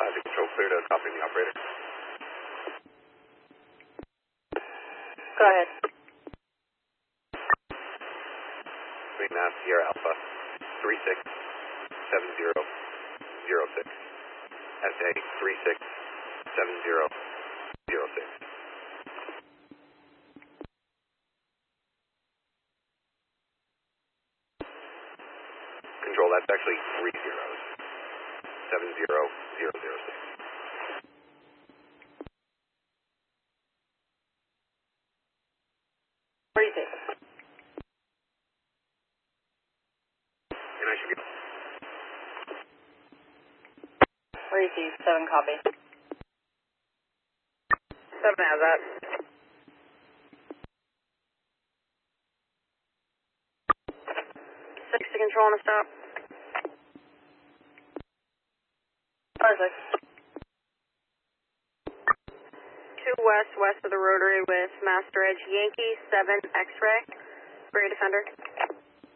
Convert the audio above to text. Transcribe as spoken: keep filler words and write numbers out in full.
the control clear to copy the operator. Go ahead. Swing mass Sierra Alpha three six seven zero zero six. S A three six seven zero zero six. Control, that's actually three zeros. Seven zero zero zero six. Where do you think? And I should be. Where do you see? Seven copy. Seven has that. Six to control on a stop. Five six. Two west, west of the rotary with Master Edge Yankee seven X-ray. Gray Defender.